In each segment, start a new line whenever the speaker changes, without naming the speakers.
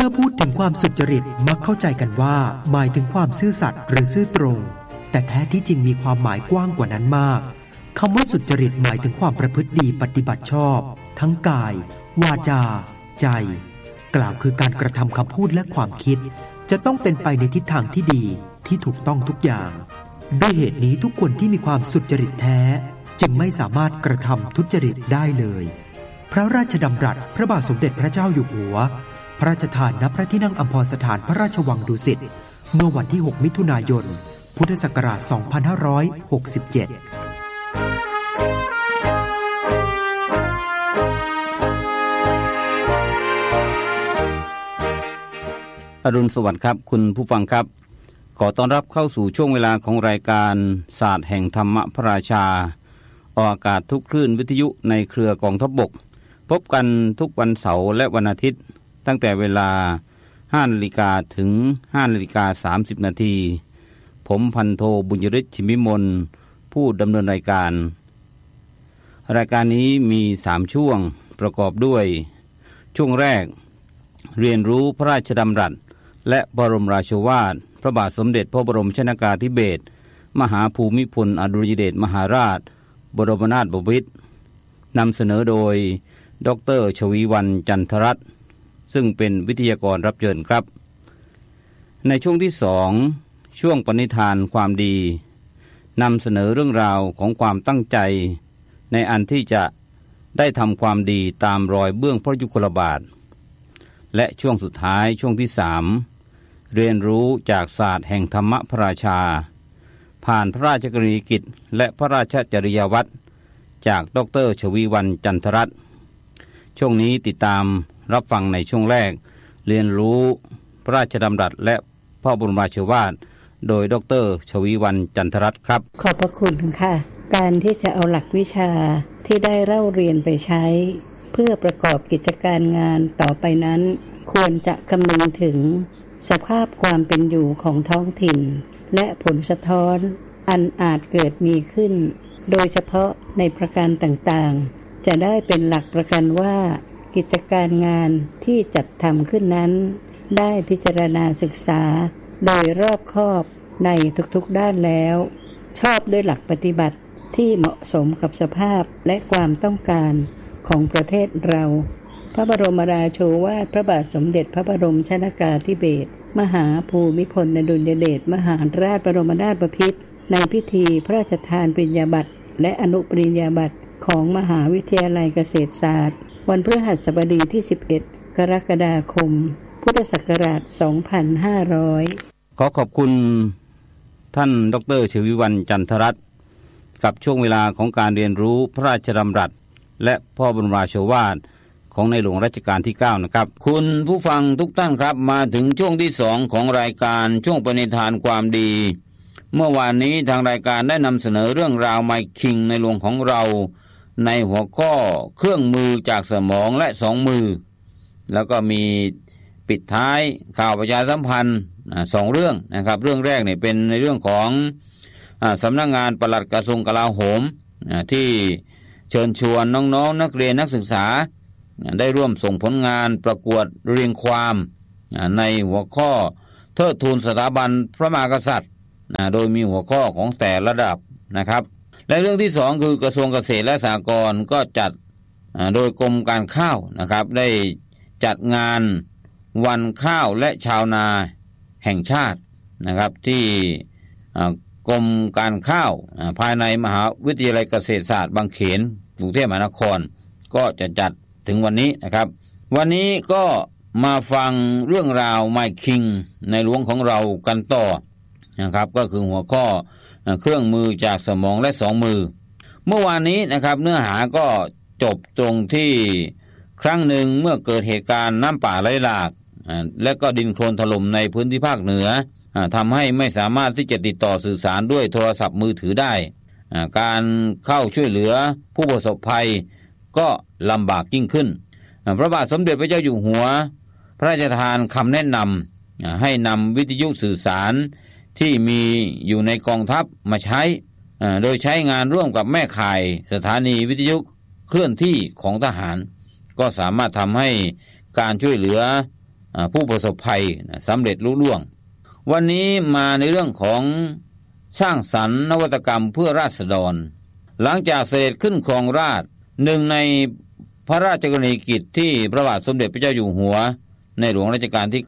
มื่อพูดถึงความสุจริตมักเข้าใจกันว่าหมายถึงความซื่อสัตย์หรือซื่อตรงแต่แท้ที่จริงมีความหมายกว้างกว่านั้นมากคำว่าสุจริตหมายถึงความประพฤติดีปฏิบัติชอบทั้งกายวาจาใจกล่าวคือการกระทำคำพูดและความคิดจะต้องเป็นไปในทิศทางที่ดีที่ถูกต้องทุกอย่างด้วยเหตุนี้ทุกคนที่มีความสุจริตแท้จึงไม่สามารถกระทำทุจริตได้เลยพระราชดำรัสพระบาทสมเด็จพระเจ้าอยู่หัวพระราชทานณพระที่นั่งอัมพรสถานพระราชวังดุสิตเมื่อวันที่6มิถุนายนพุทธศักราช2567
อรุณสวัสดิ์ครับคุณผู้ฟังครับขอต้อนรับเข้าสู่ช่วงเวลาของรายการศาสตร์แห่งธรรมพระราชาออกอากาศทุกคลื่นวิทยุในเครือกองทัพบกพบกันทุกวันเสาร์และวันอาทิตย์ตั้งแต่เวลา 5:00 นถึง 5:30 นผมพันโทบุญยฤทธิ์ชิมพิมลผู้ดำเนินรายการนี้มี3ช่วงประกอบด้วยช่วงแรกเรียนรู้พระราชดำรัสและบรมราโชวาทพระบาทสมเด็จพระบรมชนกาธิเบศรมหาภูมิพลอดุลยเดชมหาราชบรมนาถบพิตรนำเสนอโดยดร.ชวีวรรณ จันทรัตน์ซึ่งเป็นวิทยากรรับเชิญครับในช่วงที่2ช่วงปณิธานความดีนำเสนอเรื่องราวของความตั้งใจในอันที่จะได้ทำความดีตามรอยเบื้องพระยุคลบาทและช่วงสุดท้ายช่วงที่3เรียนรู้จากศาสตร์แห่งธรรมพระราชาผ่านพระราชกรณียกิจและพระราชจริยวัตรจากดร.ชวีวรรณ จันทรัตน์ช่วงนี้ติดตามรับฟังในช่วงแรกเรียนรู้พระราชดำรัสและพระบรมราโชวาทโดยดร.ชวีวรรณ จันทรัตน์ครับ
ขอบพระคุณค่ะการที่จะเอาหลักวิชาที่ได้เล่าเรียนไปใช้เพื่อประกอบกิจการงานต่อไปนั้นควรจะคำนึงถึงสภาพความเป็นอยู่ของท้องถิ่นและผลสะท้อนอันอาจเกิดมีขึ้นโดยเฉพาะในประการต่างๆจะได้เป็นหลักประกันว่ากิจการงานที่จัดทำขึ้นนั้นได้พิจารณาศึกษาโดยรอบคอบในทุกๆด้านแล้วชอบด้วยหลักปฏิบัติที่เหมาะสมกับสภาพและความต้องการของประเทศเราพระบรมราโชวาทพระบาทสมเด็จพระบรมชนกาธิเบศรมหาภูมิพลอดุลยเดชมหาราชบรมนาถบพิตรในพิธีพระราชทานปริญญาบัตรและอนุปริญญาบัตรของมหาวิทยาลัยเกษตรศาสตร์วันพฤหัสบดีที่11กรกฎาคมพุทธศักราช2500
ขอบคุณท่านดร.ชวีวรรณ จันทรัตน์กับช่วงเวลาของการเรียนรู้พระราชดำรัสและพระบรมราโชวาทของในหลวงรัชกาลที่9นะครับคุณผู้ฟังทุกท่านครับมาถึงช่วงที่2ของรายการช่วงปณิธานความดีเมื่อวานนี้ทางรายการได้นำเสนอเรื่องราวไมค์คิงในหลวงของเราในหัวข้อเครื่องมือจากสมองและ2มือแล้วก็มีปิดท้ายข่าวประชาสัมพันธ์2เรื่องนะครับเรื่องแรกเนี่ยเป็นในเรื่องของสำนักงานปลัดกระทรวงกลาโหมที่เชิญชวนน้องๆนักเรียนนักศึกษาได้ร่วมส่งผลงานประกวดเรียงความในหัวข้อเทิดทูนสถาบันพระมหากษัตริย์โดยมีหัวข้อของแต่ระดับนะครับและเรื่องที่2คือกระทรวงเกษตรและสหกรณ์ก็จัดโดยกรมการข้าวนะครับได้จัดงานวันข้าวและชาวนาแห่งชาตินะครับที่กรมการข้าวภายในมหาวิทยาลัยเกษตรศาสตร์บางเขนกรุงเทพมหานครก็จะจัดถึงวันนี้นะครับวันนี้ก็มาฟังเรื่องราวไมค์คิงในหลวงของเรากันต่อนะครับก็คือหัวข้อเครื่องมือจากสมองและ2มือเมื่อวานนี้นะครับเนื้อหาก็จบตรงที่ครั้งหนึ่งเมื่อเกิดเหตุการณ์น้ำป่าไหลหลากและก็ดินโคลนถล่มในพื้นที่ภาคเหนือทำให้ไม่สามารถที่จะติดต่อสื่อสารด้วยโทรศัพท์มือถือได้การเข้าช่วยเหลือผู้ประสบภัยก็ลำบากยิ่งขึ้นพระบาทสมเด็จพระเจ้าอยู่หัวพระราชทานคำแนะนำให้นำวิทยุสื่อสารที่มีอยู่ในกองทัพมาใช้โดยใช้งานร่วมกับแม่ข่ายสถานีวิทยุเคลื่อนที่ของทหารก็สามารถทำให้การช่วยเหลือผู้ประสบภัยสำเร็จลุล่วงวันนี้มาในเรื่องของสร้างสรรค์นวัตกรรมเพื่อราษฎรหลังจากเสด็จขึ้นครองราชย์หนึ่งในพระราชกรณียกิจที่พระบาทสมเด็จพระเจ้าอยู่หัวในหลวงรัชกาลที่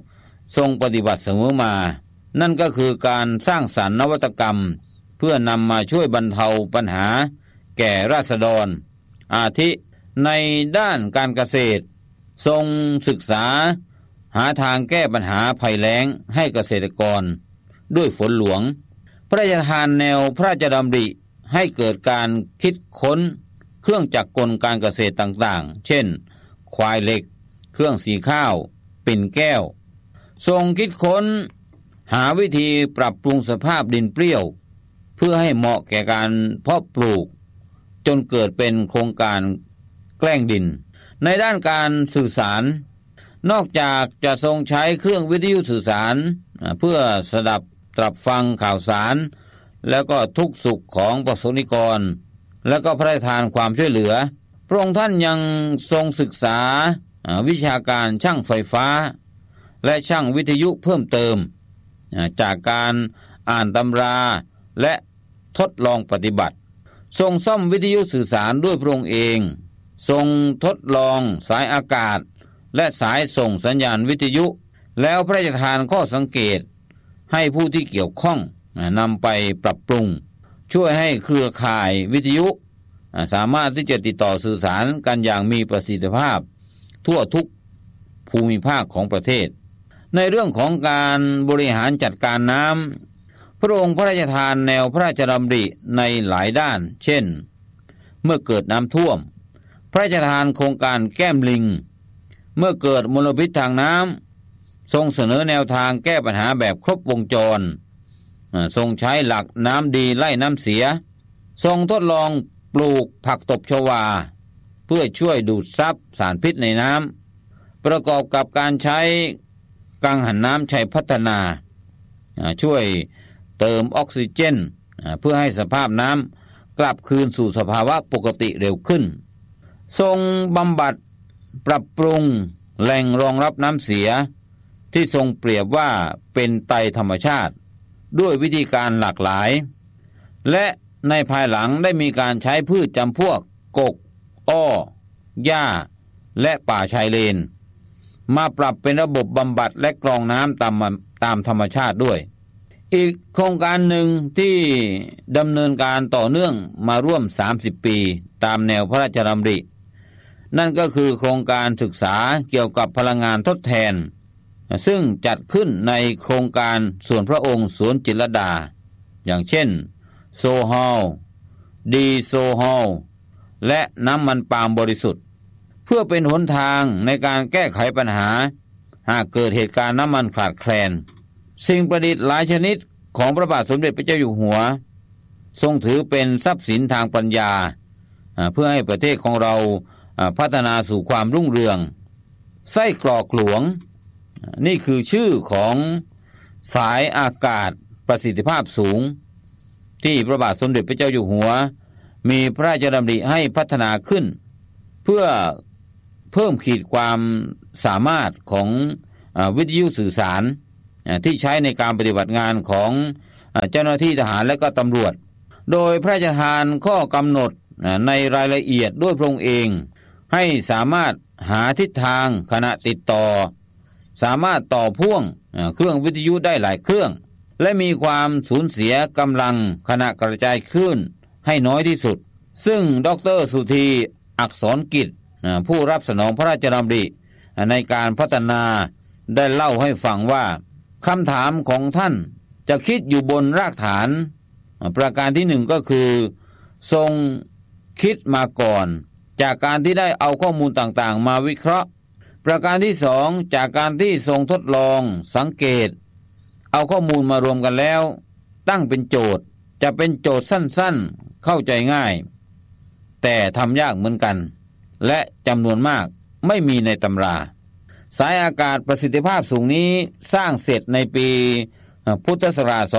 9ทรงปฏิบัติเสมอมานั่นก็คือการสร้างสรรค์นวัตกรรมเพื่อนำมาช่วยบรรเทาปัญหาแก่ราษฎรอาทิในด้านการเกษตรทรงศึกษาหาทางแก้ปัญหาภัยแล้งให้เกษตรกรด้วยฝนหลวงพระราชทานแนวพระราชดำริให้เกิดการคิดค้นเครื่องจักรกลการเกษตรต่างๆเช่นควายเหล็กเครื่องสีข้าวปิ่นแก้วทรงคิดค้นหาวิธีปรับปรุงสภาพดินเปรี้ยวเพื่อให้เหมาะแก่การเพาะปลูกจนเกิดเป็นโครงการแกล้งดินในด้านการสื่อสารนอกจากจะทรงใช้เครื่องวิทยุสื่อสารเพื่อสดับตรับฟังข่าวสารแล้วก็ทุกสุขของประสบนิกรแล้วก็พระราชทานความช่วยเหลือพระองค์ท่านยังทรงศึกษาวิชาการช่างไฟฟ้าและช่างวิทยุเพิ่มเติมจากการอ่านตำราและทดลองปฏิบัติทรงซ่อมวิทยุสื่อสารด้วยพระองค์เองทรงทดลองสายอากาศและสายส่งสัญญาณวิทยุแล้วพระราชทานข้อสังเกตให้ผู้ที่เกี่ยวข้องนำไปปรับปรุงช่วยให้เครือข่ายวิทยุสามารถที่จะติดต่อสื่อสารกันอย่างมีประสิทธิภาพทั่วทุกภูมิภาคของประเทศในเรื่องของการบริหารจัดการน้ำพระองค์พระราชทานแนวพระราชดำริในหลายด้านเช่นเมื่อเกิดน้ำท่วมพระราชทานโครงการแก้มลิงเมื่อเกิดมลพิษทางน้ำทรงเสนอแนวทางแก้ปัญหาแบบครบวงจรทรงใช้หลักน้ำดีไล่น้ำเสียทรงทดลองปลูกผักตบชวาเพื่อช่วยดูดซับสารพิษในน้ำประกอบกับการใช้กังหันน้ำชัยพัฒนาช่วยเติมออกซิเจนเพื่อให้สภาพน้ำกลับคืนสู่สภาวะปกติเร็วขึ้นทรงบำบัดปรับปรุงแหล่งรองรับน้ำเสียที่ทรงเปรียบว่าเป็นไตรธรรมชาติด้วยวิธีการหลากหลายและในภายหลังได้มีการใช้พืชจำพวกกกอ้อหญ้าและป่าชายเลนมาปรับเป็นระบบบำบัดและกรองน้ำตามธรรมชาติด้วยอีกโครงการหนึ่งที่ดำเนินการต่อเนื่องมาร่วม30ปีตามแนวพระราชดำรินั่นก็คือโครงการศึกษาเกี่ยวกับพลังงานทดแทนซึ่งจัดขึ้นในโครงการส่วนพระองค์สวนจิตรลดาอย่างเช่นโซฮอลดีโซฮอลและน้ำมันปาล์มบริสุทธิ์เพื่อเป็นหนทางในการแก้ไขปัญหาหากเกิดเหตุการณ์น้ำมันขาดแคลนสิ่งประดิษฐ์หลายชนิดของพระบาทสมเด็จพระเจ้าอยู่หัวทรงถือเป็นทรัพย์สินทางปัญญาเพื่อให้ประเทศของเราพัฒนาสู่ความรุ่งเรืองไส้กรอกหลวงนี่คือชื่อของสายอากาศประสิทธิภาพสูงที่พระบาทสมเด็จพระเจ้าอยู่หัวมีพระราชดำริให้พัฒนาขึ้นเพื่อเพิ่มขีดความสามารถของวิทยุสื่อสารที่ใช้ในการปฏิบัติงานของเจ้าหน้าที่ทหารและก็ตำรวจโดยพระราชทานข้อกำหนดในรายละเอียดด้วยพระองค์เองให้สามารถหาทิศทางขณะติดต่อสามารถต่อพ่วงเครื่องวิทยุได้หลายเครื่องและมีความสูญเสียกำลังขณะกระจายคลื่นให้น้อยที่สุดซึ่งดร.สุธีอักษรกิจผู้รับสนองพระราชดำริในการพัฒนาได้เล่าให้ฟังว่าคำถามของท่านจะคิดอยู่บนรากฐานประการที่หนึ่งก็คือทรงคิดมาก่อนจากการที่ได้เอาข้อมูลต่างๆมาวิเคราะห์ประการที่สองจากการที่ทรงทดลองสังเกตเอาข้อมูลมารวมกันแล้วตั้งเป็นโจทย์จะเป็นโจทย์สั้นๆเข้าใจง่ายแต่ทำยากเหมือนกันและจำนวนมากไม่มีในตำราสายอากาศประสิทธิภาพสูงนี้สร้างเสร็จในปีพุทธศักราช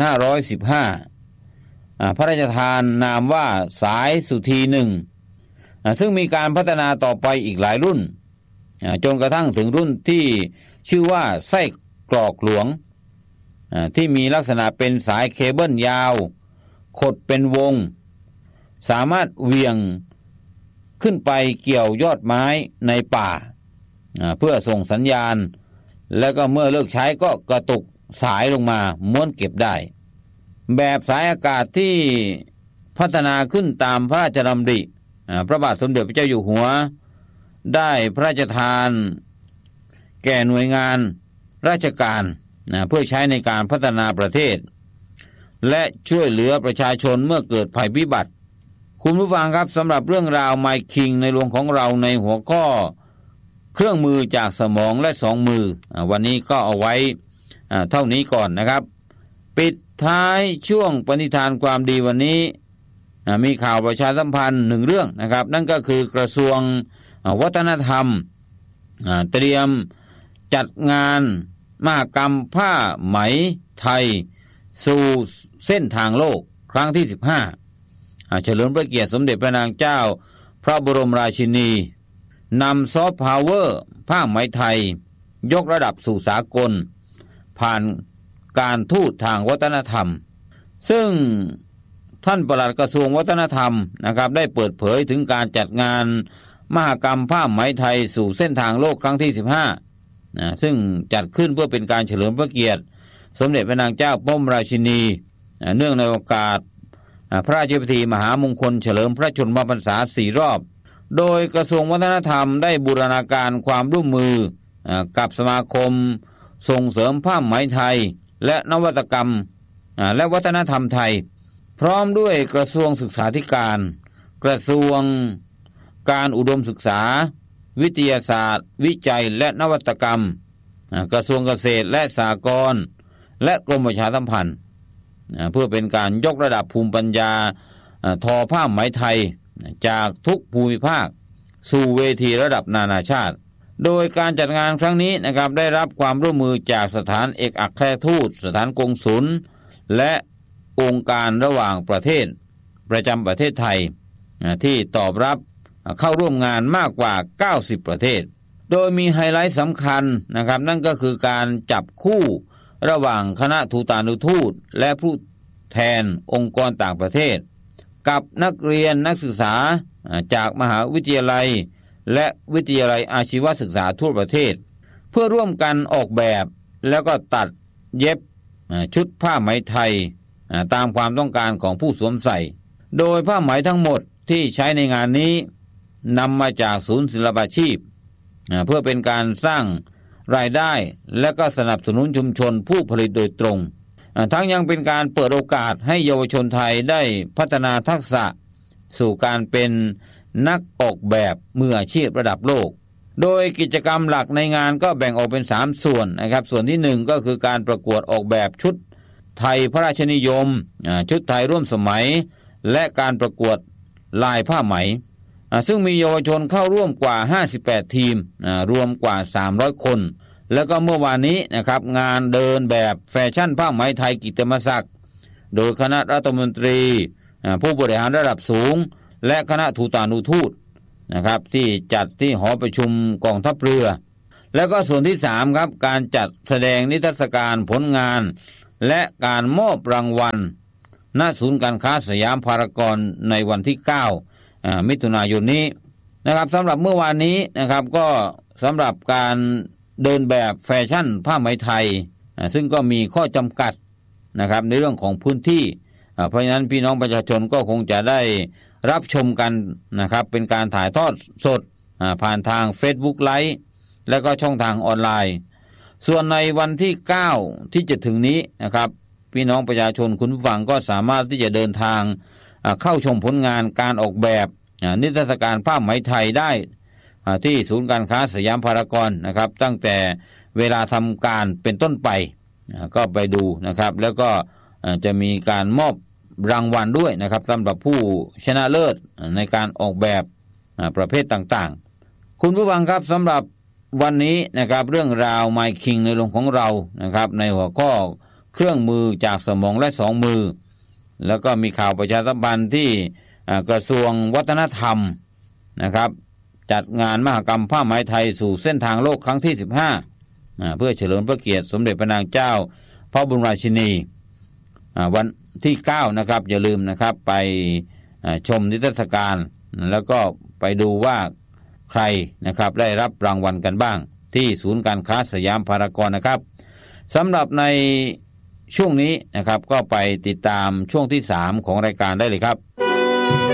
2515 พระราชทานนามว่าสายสุธี1ซึ่งมีการพัฒนาต่อไปอีกหลายรุ่นจนกระทั่งถึงรุ่นที่ชื่อว่าไส้กรอกหลวงที่มีลักษณะเป็นสายเคเบิลยาวขดเป็นวงสามารถเหวี่ยงขึ้นไปเกี่ยวยอดไม้ในป่าเพื่อส่งสัญญาณแล้วก็เมื่อเลิกใช้ก็กระตุกสายลงมาม้วนเก็บได้แบบสายอากาศที่พัฒนาขึ้นตามพระราชดำริพระบาทสมเด็จพระเจ้าอยู่หัวได้พระราชทานแก่หน่วยงานราชการเพื่อใช้ในการพัฒนาประเทศและช่วยเหลือประชาชนเมื่อเกิดภัยพิบัติคุณผู้ฟังครับสำหรับเรื่องราวไมค์คิงในหลวงของเราในหัวข้อเครื่องมือจากสมองและสองมือวันนี้ก็เอาไว้เท่านี้ก่อนนะครับปิดท้ายช่วงปณิธานความดีวันนี้มีข่าวประชาสัมพันธ์หนึ่งเรื่องนะครับนั่นก็คือกระทรวงวัฒนธรรมเตรียมจัดงานมหกรรมผ้าไหมไทยสู่เส้นทางโลกครั้งที่15เฉลิมพระเกียรติสมเด็จพระนางเจ้าพระบรมราชินีนำซอฟต์พาวเวอร์ผ้าไหมไทยยกระดับสู่สากลผ่านการทูตทางวัฒนธรรมซึ่งท่านปลัดกระทรวงวัฒนธรรมนะครับได้เปิดเผยถึงการจัดงานมหกรรมผ้าไหมไทยสู่เส้นทางโลกครั้งที่15ซึ่งจัดขึ้นเพื่อเป็นการเฉลิมพระเกียรติสมเด็จพระนางเจ้าพระบรมราชินีเนื่องในโอกาสพระราชพิธีมหามงคลเฉลิมพระชนมพรรษา4 รอบโดยกระทรวงวัฒนธรรมได้บูรณาการความร่วมมือกับสมาคมส่งเสริมผ้าไหมไทยและนวัตกรรมและวัฒนธรรมไทยพร้อมด้วยกระทรวงศึกษาธิการกระทรวงการอุดมศึกษาวิทยาศาสตร์วิจัยและนวัตกรรมกระทรวงเกษตรและสหกรณ์และกรมประชาสัมพันธ์เพื่อเป็นการยกระดับภูมิปัญญาทอผ้าไหมไทยจากทุกภูมิภาคสู่เวทีระดับนานาชาติโดยการจัดงานครั้งนี้นะครับได้รับความร่วมมือจากสถานเอกอัครราชทูตสถานกงสุลและองค์การระหว่างประเทศประจำประเทศไทยที่ตอบรับเข้าร่วมงานมากกว่า90ประเทศโดยมีไฮไลท์สำคัญนะครับนั่นก็คือการจับคู่ระหว่างคณะทูตานุทูตและผู้แทนองค์กรต่างประเทศกับนักเรียนนักศึกษาจากมหาวิทยาลัยและวิทยาลัยอาชีวศึกษาทั่วประเทศเพื่อร่วมกันออกแบบแล้วก็ตัดเย็บชุดผ้าไหมไทยตามความต้องการของผู้สวมใส่โดยผ้าไหมทั้งหมดที่ใช้ในงานนี้นำมาจากศูนย์ศิลปาชีพเพื่อเป็นการสร้างรายได้และก็สนับสนุนชุมชนผู้ผลิตโดยตรงทั้งยังเป็นการเปิดโอกาสให้เยาวชนไทยได้พัฒนาทักษะสู่การเป็นนักออกแบบมืออาชีพระดับโลกโดยกิจกรรมหลักในงานก็แบ่งออกเป็น3ส่วนนะครับส่วนที่1ก็คือการประกวดออกแบบชุดไทยพระราชนิยมชุดไทยร่วมสมัยและการประกวดลายผ้าไหมซึ่งมีเยาวชนเข้าร่วมกว่า58ทีมรวมกว่า300คนแล้วก็เมื่อวานนี้นะครับงานเดินแบบแฟชั่นผ้าไหมไทยกิตติมศักดิ์โดยคณะรัฐมนตรีผู้บริหารระดับสูงและคณะทูตานุทูตนะครับที่จัดที่หอประชุมกองทัพเรือแล้วก็ส่วนที่3ครับการจัดแสดงนิทรรศการผลงานและการมอบรางวัลณศูนย์การค้าสยามพารากอนในวันที่9มิถุนายนนี้นะครับสำหรับเมื่อวานนี้นะครับก็สำหรับการเดินแบบแฟชั่นผ้าไหมไทยซึ่งก็มีข้อจำกัดนะครับในเรื่องของพื้นที่เพราะฉะนั้นพี่น้องประชาชนก็คงจะได้รับชมกันนะครับเป็นการถ่ายทอดสดผ่านทาง Facebook Live และก็ช่องทางออนไลน์ส่วนในวันที่9ที่จะถึงนี้นะครับพี่น้องประชาชนคุณผู้ฟังก็สามารถที่จะเดินทางเข้าชมผลงานการออกแบบนิทรรศการผ้าไหมไทยได้ที่ศูนย์การค้าสยามพารากอนนะครับตั้งแต่เวลาทำการเป็นต้นไปก็ไปดูนะครับแล้วก็จะมีการมอบรางวัลด้วยนะครับสำหรับผู้ชนะเลิศในการออกแบบประเภทต่างๆคุณผู้ฟังครับสำหรับวันนี้นะครับเรื่องราวไมค์คิงในโรงของเรานะครับในหัวข้อเครื่องมือจากสมองและ2มือแล้วก็มีข่าวประชาสัมพันธ์ที่กระทรวงวัฒนธรรมนะครับจัดงานมหกรรมผ้าไหมไทยสู่เส้นทางโลกครั้งที่15เพื่อเฉลิมพระเกียรติสมเด็จพระนางเจ้าพระบรมราชินีวันที่9นะครับอย่าลืมนะครับไปชมนิทรรศการแล้วก็ไปดูว่าใครนะครับได้รับรางวัลกันบ้างที่ศูนย์การค้าสยามพารากอนนะครับสำหรับในช่วงนี้นะครับก็ไปติดตามช่วงที่3ของรายการได้เลยครับ